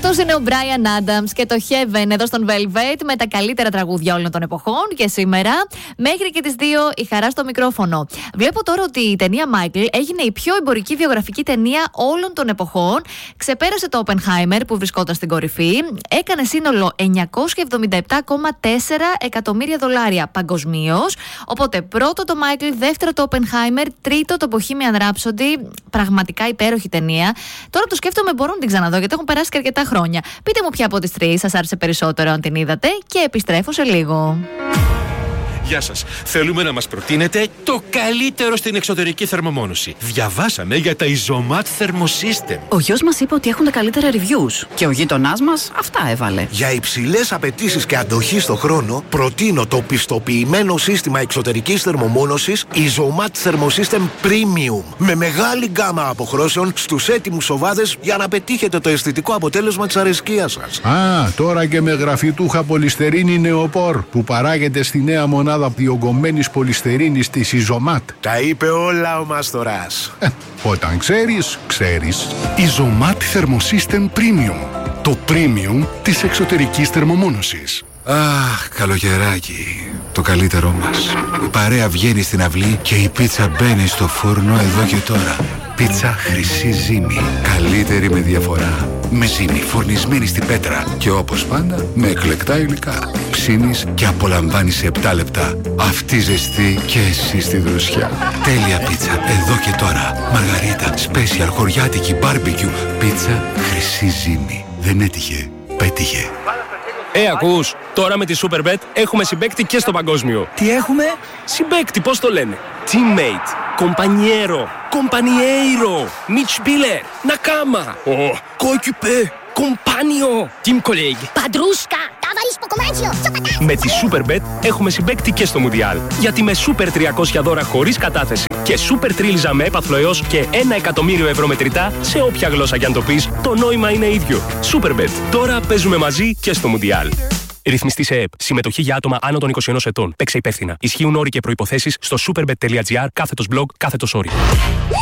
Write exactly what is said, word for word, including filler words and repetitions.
Αυτός είναι ο Bryan Adams και το Heaven εδώ στον Velvet με τα καλύτερα τραγούδια όλων των εποχών. Και σήμερα, μέχρι και τις δύο, η χαρά στο μικρόφωνο. Βλέπω τώρα ότι η ταινία Michael έγινε η πιο εμπορική βιογραφική ταινία όλων των εποχών. Ξεπέρασε το Oppenheimer που βρισκόταν στην κορυφή. Έκανε σύνολο εννιακόσια εβδομήντα επτά κόμμα τέσσερα εκατομμύρια δολάρια παγκοσμίως. Οπότε πρώτο το Michael, δεύτερο το Oppenheimer, τρίτο το Bohemian Rhapsody. Πραγματικά υπέροχη ταινία. Τώρα το σκέφτομαι, μπορώ να την ξαναδώ γιατί έχουν περάσει και αρκετά χρόνια. Πείτε μου ποια από τις τρεις σας άρεσε περισσότερο αν την είδατε και επιστρέφω σε λίγο. Γεια σας. Θέλουμε να μας προτείνετε το καλύτερο στην εξωτερική θερμομόνωση. Διαβάσαμε για τα Isomat Thermosystem. Ο γιος μας είπε ότι έχουν τα καλύτερα reviews και ο γείτονάς μας αυτά έβαλε. Για υψηλές απαιτήσεις και αντοχή στο χρόνο, προτείνω το πιστοποιημένο σύστημα εξωτερικής θερμομόνωσης Isomat Thermosystem Premium. Με μεγάλη γκάμα αποχρώσεων στους έτοιμους σοβάδες για να πετύχετε το αισθητικό αποτέλεσμα της αρεσκίας σας. Α, τώρα και με γραφιτούχα πολυστερίνη νεοπόρ που παράγεται στη νέα μονάδα διογκωμένης πολυστερίνης της Isomat. Τα είπε όλα ο Μάστορας. Ε, όταν ξέρεις, ξέρεις. Isomat Thermosystem Premium. Το premium της εξωτερικής θερμομόνωσης. Αχ, καλοκαιράκι. Το καλύτερό μας. Η παρέα βγαίνει στην αυλή και η πίτσα μπαίνει στο φούρνο εδώ και τώρα. Πίτσα Χρυσή Ζύμη. Καλύτερη με διαφορά. Με ζύμη φορνισμένη στην πέτρα. Και όπως πάντα με εκλεκτά υλικά. Ψήνεις και απολαμβάνεις σε επτά λεπτά. Αυτή ζεστή και εσύ στη δροσιά. Τέλεια πίτσα εδώ και τώρα. Μαργαρίτα, special, χωριάτικη, μπάρμπεκιου. Πίτσα Χρυσή Ζύμη. Δεν έτυχε, πέτυχε. Ε, ακούς, τώρα με τη Superbet έχουμε συμπαίκτη και στο παγκόσμιο. Τι έχουμε? Συμπαίκτη, πώς το λένε? Teammate, compañero, compañeiro, Mitspieler, Nakama, oh, coéquipier, compagno, team colleague. Padrusca, ταβαρίς ποκομάτσιο, με τη Superbet έχουμε συμπαίκτη και στο Μουντιάλ. Γιατί με Super τριακόσια δώρα χωρίς κατάθεση και Super τρίλιζα με έπαθλο έως και ένα εκατομμύριο ευρώ μετρητά σε όποια γλώσσα κι αν το πεις, το νόημα είναι ίδιο. Superbet. Τώρα παίζουμε μαζί και στο Μουντιάλ. Ρυθμιστή σε ΕΕΠ. Συμμετοχή για άτομα άνω των είκοσι ένα ετών. Παίξε υπεύθυνα. Ισχύουν όροι και προϋποθέσεις στο superbet.gr κάθετος blog κάθετος όροι.